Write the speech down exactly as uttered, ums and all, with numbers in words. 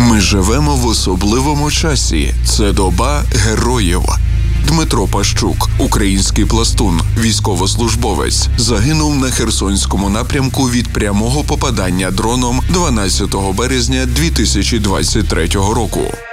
Ми живемо в особливому часі. Це доба героїв. Дмитро Пащук, український пластун, військовослужбовець, загинув на Херсонському напрямку від прямого попадання дроном дванадцятого березня дві тисячі двадцять третього року.